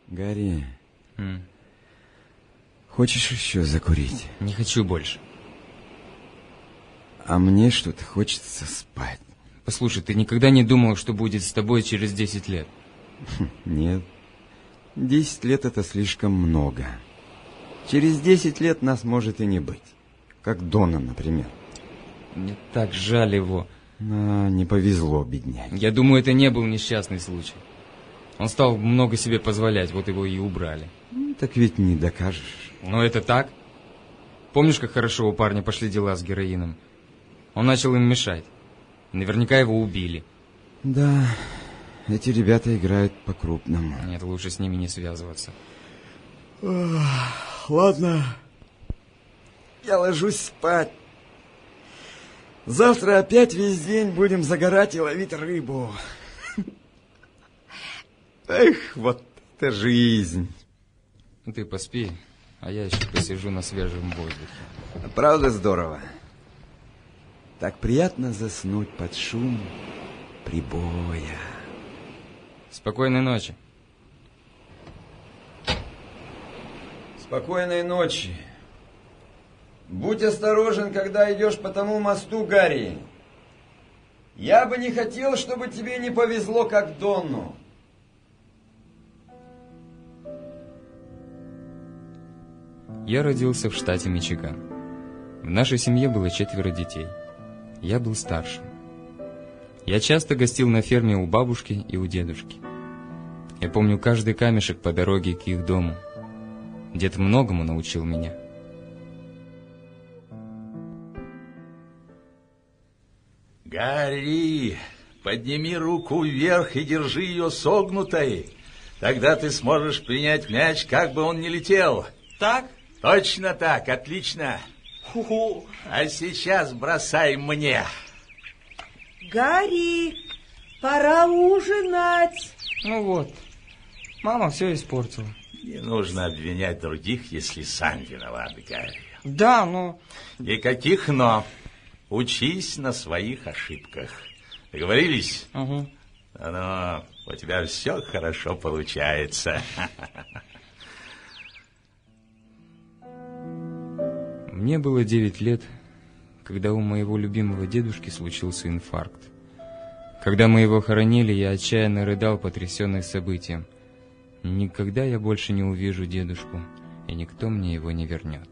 Гарри, хочешь еще закурить? Не хочу больше. А мне что-то хочется спать. Послушай, ты никогда не думал, что будет с тобой через 10 лет? Нет. 10 лет это слишком много. Через 10 лет нас может и не быть. Как Дона, например. Мне так жаль его. Не повезло, бедняге. Я думаю, это не был несчастный случай. Он стал много себе позволять, вот его и убрали. Так ведь не докажешь. Но это так. Помнишь, как хорошо у парня пошли дела с героином? Он начал им мешать. Наверняка его убили. Да, эти ребята играют по-крупному. Нет, лучше с ними не связываться. Ладно. Я ложусь спать. Завтра опять весь день будем загорать и ловить рыбу. Эх, вот это жизнь. Ты поспи, а я еще посижу на свежем воздухе. Правда здорово. Так приятно заснуть под шум прибоя. Спокойной ночи. Спокойной ночи. Будь осторожен, когда идешь по тому мосту, Гарри. Я бы не хотел, чтобы тебе не повезло, как Донну. Я родился в штате Мичиган. В нашей семье было 4 детей. Я был старшим. Я часто гостил на ферме у бабушки и у дедушки. Я помню каждый камешек по дороге к их дому. Дед многому научил меня. Гарри, подними руку вверх и держи ее согнутой. Тогда ты сможешь принять мяч, как бы он ни летел. Так? Точно так, отлично. А сейчас бросай мне. Гарри, пора ужинать. Ну вот, мама все испортила. Не нужно обвинять других, если сам виноват, Гарри. Да, но... Никаких «но». Учись на своих ошибках. Договорились? Угу. Ну, у тебя все хорошо получается. Мне было 9 лет, когда у моего любимого дедушки случился инфаркт. Когда мы его хоронили, я отчаянно рыдал, потрясенный событием. Никогда я больше не увижу дедушку, и никто мне его не вернет.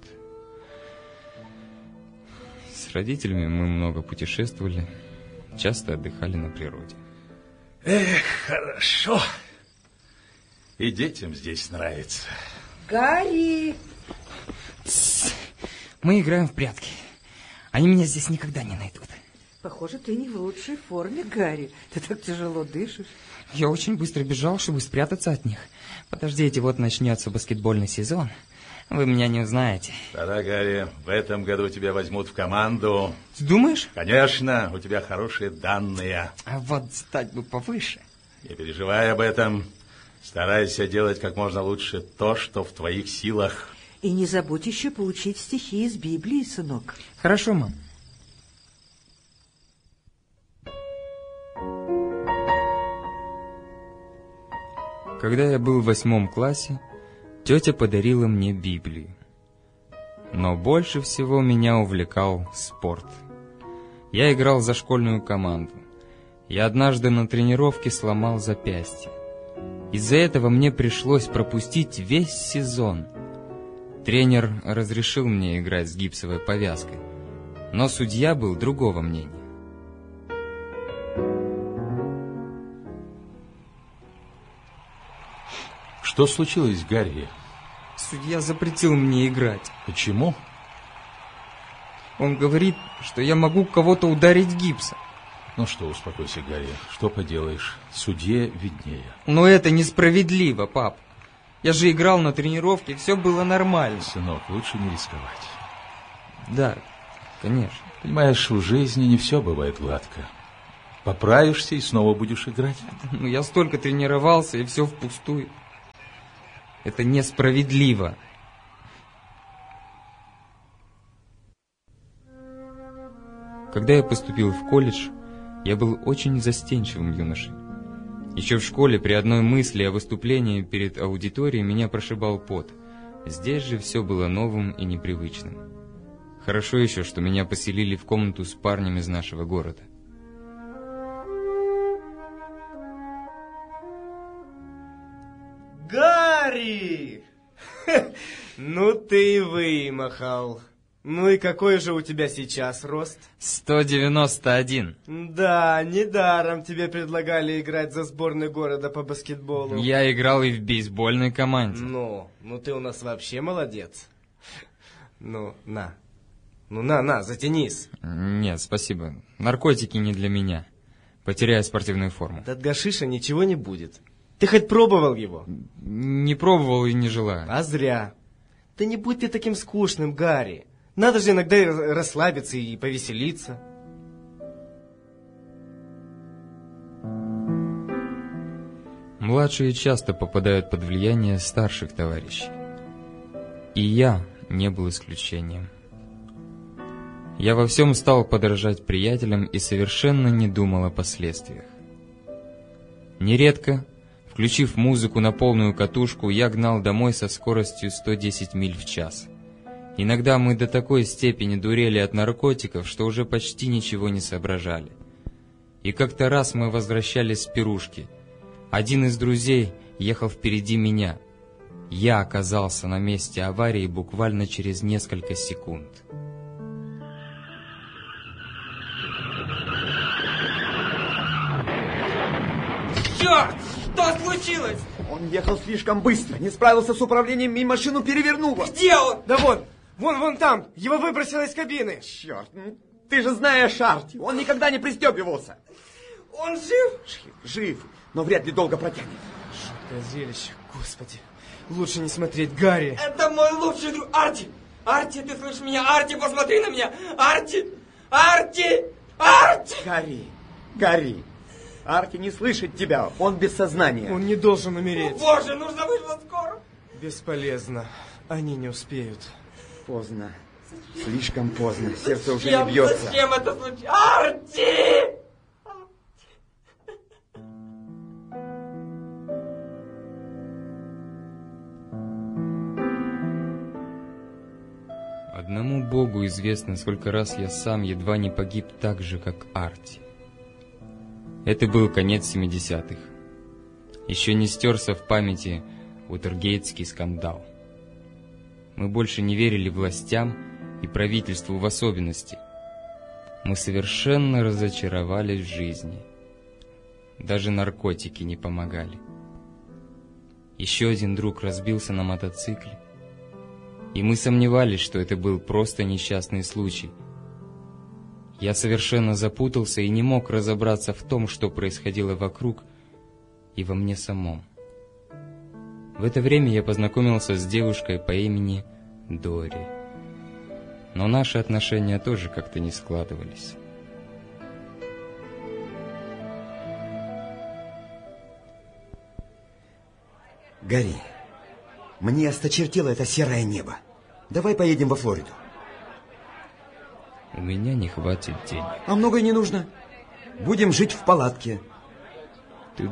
С родителями мы много путешествовали, часто отдыхали на природе. Эх, хорошо. И детям здесь нравится. Гарри! Мы играем в прятки. Они меня здесь никогда не найдут. Похоже, ты не в лучшей форме, Гарри. Ты так тяжело дышишь. Я очень быстро бежал, чтобы спрятаться от них. Подождите, вот начнется баскетбольный сезон. Вы меня не узнаете. Да, Гарри, в этом году тебя возьмут в команду. Думаешь? Конечно, у тебя хорошие данные. А вот стать бы повыше. Не переживай об этом. Старайся делать как можно лучше то, что в твоих силах. И не забудь еще получить стихи из Библии, сынок. Хорошо, мам. Когда я был в 8 классе, тетя подарила мне Библию. Но больше всего меня увлекал спорт. Я играл за школьную команду. Я однажды на тренировке сломал запястье. Из-за этого мне пришлось пропустить весь сезон. Тренер разрешил мне играть с гипсовой повязкой, но судья был другого мнения. Что случилось, Гарри? Судья запретил мне играть. Почему? Он говорит, что я могу кого-то ударить гипсом. Ну что, успокойся, Гарри. Что поделаешь? Судье виднее. Но это несправедливо, пап. Я же играл на тренировке, все было нормально. Сынок, лучше не рисковать. Да, конечно. Понимаешь, в жизни не все бывает гладко. Поправишься и снова будешь играть. Но я столько тренировался, и все впустую. Это несправедливо. Когда я поступил в колледж, я был очень застенчивым юношей. Еще в школе при одной мысли о выступлении перед аудиторией меня прошибал пот. Здесь же все было новым и непривычным. Хорошо еще, что меня поселили в комнату с парнем из нашего города. Гарри! Ну ты и вымахал. Ну и какой же у тебя сейчас рост? 191. Да, недаром тебе предлагали играть за сборную города по баскетболу. Я играл и в бейсбольной команде. Ну ты у нас вообще молодец. Ну, на, затянись. Нет, спасибо. Наркотики не для меня. Потеряю спортивную форму. От гашиша ничего не будет. Ты хоть пробовал его? Не пробовал и не желаю. А зря. Да не будь ты таким скучным, Гарри. Надо же иногда расслабиться и повеселиться. Младшие часто попадают под влияние старших товарищей. И я не был исключением. Я во всем стал подражать приятелям и совершенно не думал о последствиях. Нередко, включив музыку на полную катушку, я гнал домой со скоростью 110 миль в час. Иногда мы до такой степени дурели от наркотиков, что уже почти ничего не соображали. И как-то раз мы возвращались с пирушки. Один из друзей ехал впереди меня. Я оказался на месте аварии буквально через несколько секунд. Черт! Что случилось? Он ехал слишком быстро, не справился с управлением и машину перевернуло. Где он? Да вон там, его выбросило из кабины. Черт, ты же знаешь Арти, он никогда не пристегивался. Он жив? Жив, но вряд ли долго протянет. Жуткое зрелище, господи. Лучше не смотреть, Гарри. Это мой лучший друг Арти. Арти, ты слышишь меня? Арти, посмотри на меня. Арти! Арти! Арти! Гарри, Арти не слышит тебя, он без сознания. Он не должен О, умереть. Боже, нужно вызвать скорую. Бесполезно, они не успеют. Поздно, слишком поздно, сердце уже не бьется. Зачем это случилось? Арти! Одному Богу известно, сколько раз я сам едва не погиб так же, как Арти. Это был конец 70-х. Еще не стерся в памяти Уотергейтский скандал. Мы больше не верили властям и правительству в особенности. Мы совершенно разочаровались в жизни. Даже наркотики не помогали. Еще один друг разбился на мотоцикле. И мы сомневались, что это был просто несчастный случай. Я совершенно запутался и не мог разобраться в том, что происходило вокруг и во мне самом. В это время я познакомился с девушкой по имени Дори. Но наши отношения тоже как-то не складывались. Гарри, мне осточертело это серое небо. Давай поедем во Флориду. У меня не хватит денег. А много и не нужно. Будем жить в палатке. Ты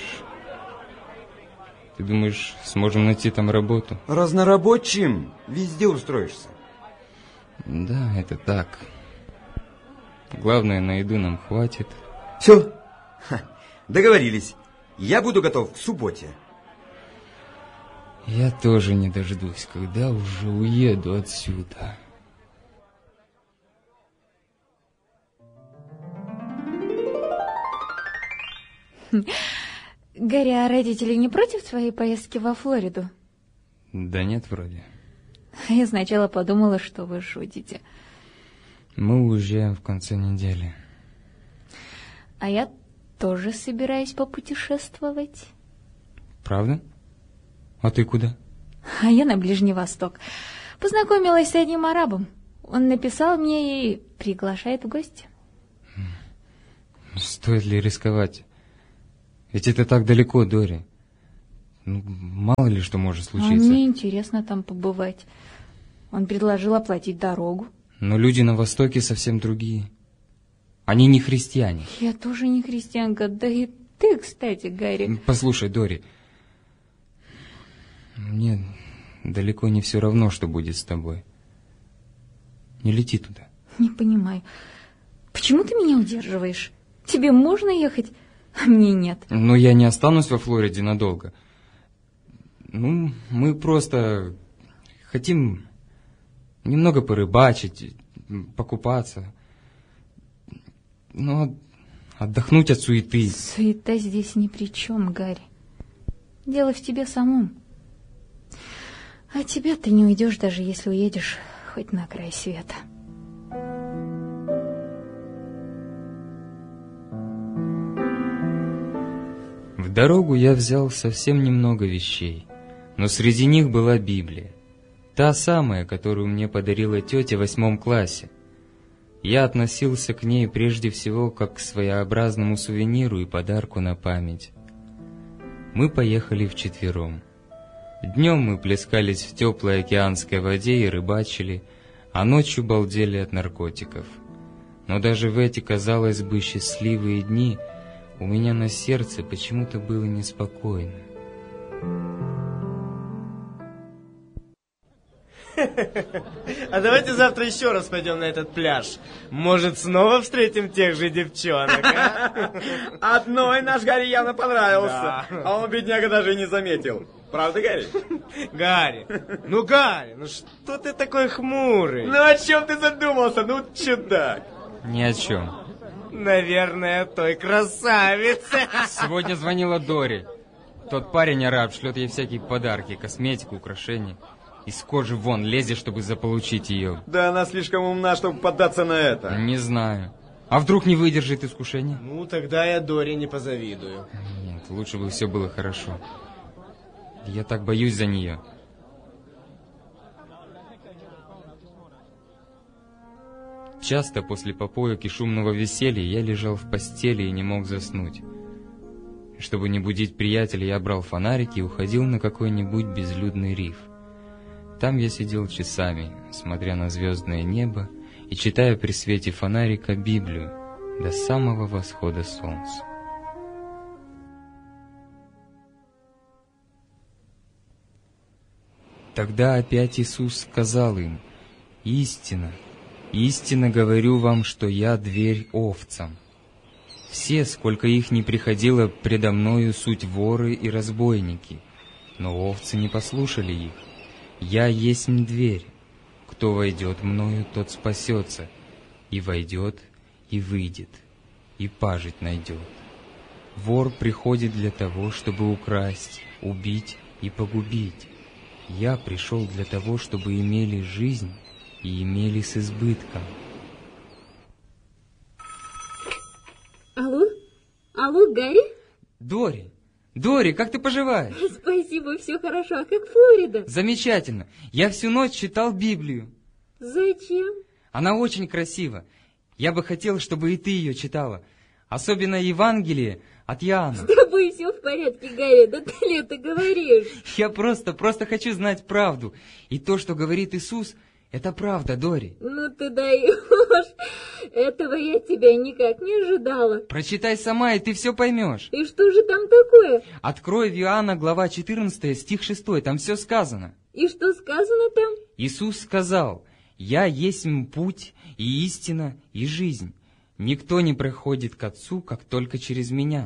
думаешь, сможем найти там работу? Разнорабочим везде устроишься. Да, это так. Главное, на еду нам хватит. Все, договорились. Я буду готов к субботе. Я тоже не дождусь, когда уже уеду отсюда. Гарри, а родители не против твоей поездки во Флориду? Да нет, вроде. Я сначала подумала, что вы шутите. Мы уезжаем в конце недели. А я тоже собираюсь попутешествовать. Правда? А ты куда? А я на Ближний Восток. Познакомилась с одним арабом. Он написал мне и приглашает в гости. Стоит ли рисковать? Ведь это так далеко, Дори. Мало ли что может случиться. Мне интересно там побывать. Он предложил оплатить дорогу. Но люди на Востоке совсем другие. Они не христиане. Я тоже не христианка, да и Ты, кстати, Гарри... Послушай, Дори, мне далеко не все равно, что будет с тобой. Не лети туда. Не понимаю. Почему ты меня удерживаешь? Тебе можно ехать, а мне нет. Но я не останусь во Флориде надолго. Ну, мы просто хотим немного порыбачить, покупаться. Но отдохнуть от суеты. Суета здесь ни при чем, Гарри. Дело в тебе самом. А тебя ты не уйдешь, даже если уедешь хоть на край света. В дорогу я взял совсем немного вещей, но среди них была Библия. Та самая, которую мне подарила тетя в 8 классе. Я относился к ней прежде всего как к своеобразному сувениру и подарку на память. Мы поехали вчетвером. Днем мы плескались в теплой океанской воде и рыбачили, а ночью балдели от наркотиков. Но даже в эти, казалось бы, счастливые дни у меня на сердце почему-то было неспокойно. А давайте завтра еще раз пойдем на этот пляж. Может, снова встретим тех же девчонок, а? Одной наш Гарри явно понравился. Да. А он, бедняга, даже и не заметил. Правда, Гарри? Гарри, ну что ты такой хмурый? Ну о чем ты задумался? Ну, чудак. Ни о чем. Наверное, той красавице. Сегодня звонила Дори. Тот парень-араб шлет ей всякие подарки, косметику, украшения. Из кожи вон лезет, чтобы заполучить ее. Да она слишком умна, чтобы поддаться на это. Не знаю. А вдруг не выдержит искушения? Ну, тогда я Доре не позавидую. Нет, лучше бы все было хорошо. Я так боюсь за нее. Часто после попоек и шумного веселья я лежал в постели и не мог заснуть. Чтобы не будить приятеля, я брал фонарик и уходил на какой-нибудь безлюдный риф. Там я сидел часами, смотря на звездное небо и читая при свете фонарика Библию до самого восхода солнца. Тогда опять Иисус сказал им: «Истинно, истинно говорю вам, что я дверь овцам. Все, сколько их ни приходило предо мною, суть воры и разбойники, но овцы не послушали их. Я есть дверь. Кто войдет мною, тот спасется, и войдет, и выйдет, и пажить найдет. Вор приходит для того, чтобы украсть, убить и погубить. Я пришел для того, чтобы имели жизнь и имели с избытком». Алло? Алло, Гарри? Дори, как ты поживаешь? Спасибо, все хорошо. А как Флорида? Замечательно. Я всю ночь читал Библию. Зачем? Она очень красива. Я бы хотел, чтобы и ты ее читала. Особенно Евангелие от Иоанна. С тобой все в порядке, Гарри. Да ты ли это говоришь? Я просто хочу знать правду. И то, что говорит Иисус, это правда, Дори. Ну ты даешь. Этого я от тебя никак не ожидала. Прочитай сама, и ты все поймешь. И что же там такое? Открой в Иоанна, глава 14, стих 6, там все сказано. И что сказано там? Иисус сказал: «Я есть путь и истина и жизнь. Никто не приходит к Отцу, как только через Меня».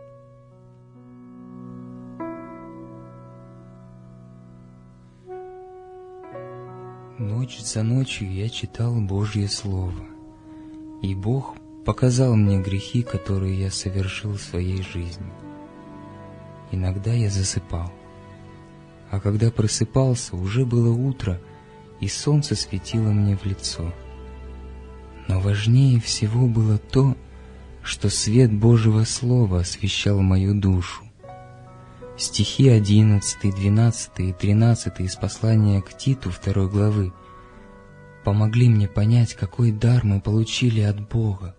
Ночь за ночью я читал Божье Слово, и Бог показал мне грехи, которые я совершил в своей жизни. Иногда я засыпал, а когда просыпался, уже было утро, и солнце светило мне в лицо. Но важнее всего было то, что свет Божьего Слова освещал мою душу. Стихи 11, 12 и 13 из послания к Титу 2 главы помогли мне понять, какой дар мы получили от Бога.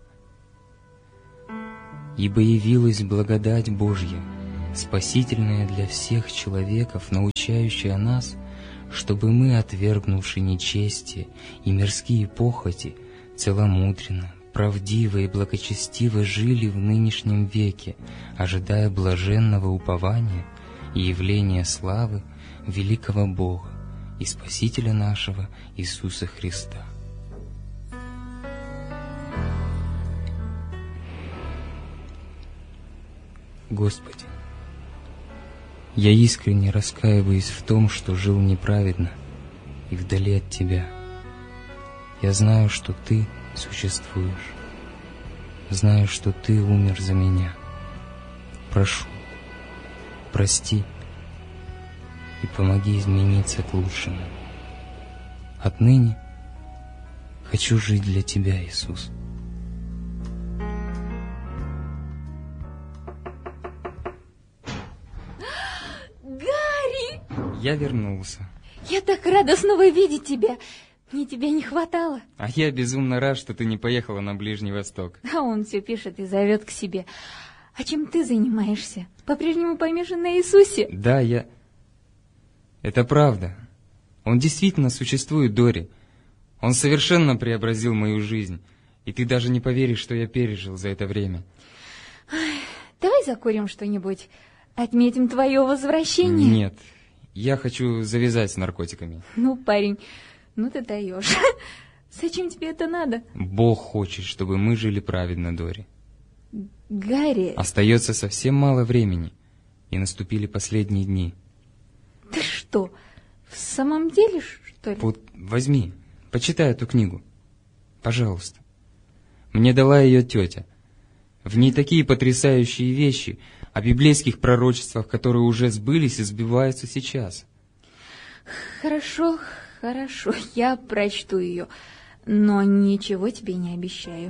«Ибо явилась благодать Божья, спасительная для всех человеков, научающая нас, чтобы мы, отвергнувши нечестие и мирские похоти, целомудренно, правдиво и благочестиво жили в нынешнем веке, ожидая блаженного упования и явления славы великого Бога и Спасителя нашего Иисуса Христа. Господи, я искренне раскаиваюсь в том, что жил неправедно и вдали от Тебя. Я знаю, что Ты существуешь. Знаю, что Ты умер за меня. Прошу, прости и помоги измениться к лучшему. Отныне хочу жить для Тебя, Иисус. Гарри! Я вернулся. Я так рада снова видеть тебя. Мне тебя не хватало. А я безумно рад, что ты не поехала на Ближний Восток. А он все пишет и зовет к себе. А чем ты занимаешься? По-прежнему помешан на Иисусе? Да, Это правда. Он действительно существует, Дори. Он совершенно преобразил мою жизнь. И ты даже не поверишь, что я пережил за это время. Давай закурим что-нибудь. Отметим твое возвращение. Нет, я хочу завязать с наркотиками. Ну, парень, ну ты даешь. Зачем тебе это надо? Бог хочет, чтобы мы жили праведно, Дори. Гарри... Остается совсем мало времени, и наступили последние дни. Ты что, в самом деле, что ли? Вот возьми, почитай эту книгу. Пожалуйста. Мне дала ее тетя. В ней такие потрясающие вещи о библейских пророчествах, которые уже сбылись и сбиваются сейчас. Хорошо, хорошо, я прочту ее, но ничего тебе не обещаю.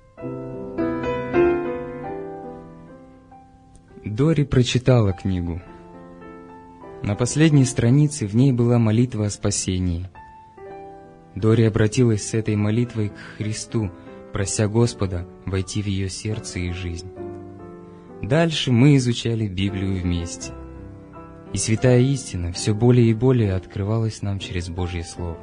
Дори прочитала книгу. На последней странице в ней была молитва о спасении. Дори обратилась с этой молитвой к Христу, прося Господа войти в ее сердце и жизнь. Дальше мы изучали Библию вместе. И святая истина все более и более открывалась нам через Божье Слово.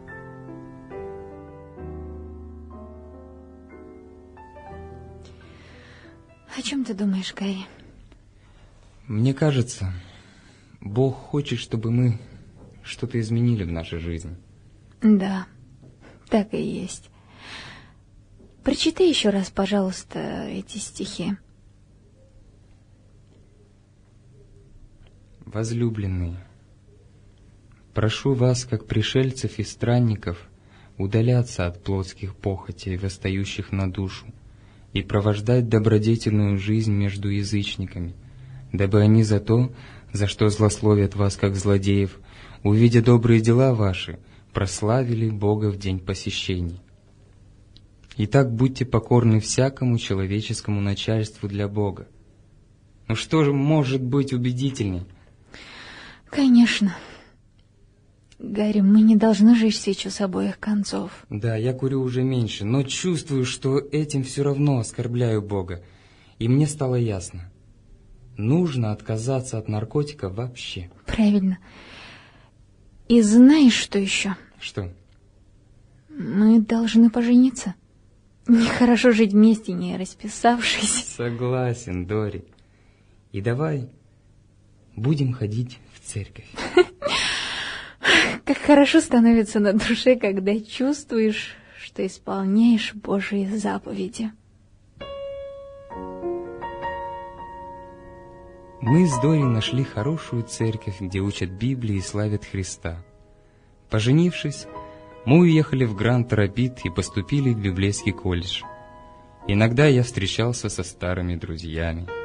О чем ты думаешь, Гарри? Мне кажется, Бог хочет, чтобы мы что-то изменили в нашей жизни. Да, так и есть. Прочитай еще раз, пожалуйста, эти стихи. Возлюбленные, прошу вас, как пришельцев и странников, удаляться от плотских похотей, восстающих на душу, и провождать добродетельную жизнь между язычниками, дабы они за то, за что злословят вас, как злодеев, увидя добрые дела ваши, прославили Бога в день посещений. Итак, будьте покорны всякому человеческому начальству для Бога. Ну что же может быть убедительней? Конечно. Гарри, мы не должны жечь свечу с обоих концов. Да, я курю уже меньше, но чувствую, что этим все равно оскорбляю Бога. И мне стало ясно. Нужно отказаться от наркотика вообще. Правильно. И знаешь, что еще? Что? Мы должны пожениться. Нехорошо жить вместе, не расписавшись. Согласен, Дори. И давай будем ходить в церковь. Как хорошо становится на душе, когда чувствуешь, что исполняешь Божьи заповеди. Мы с Дори нашли хорошую церковь, где учат Библии и славят Христа. Поженившись, мы уехали в Гранд-Рапид и поступили в библейский колледж. Иногда я встречался со старыми друзьями.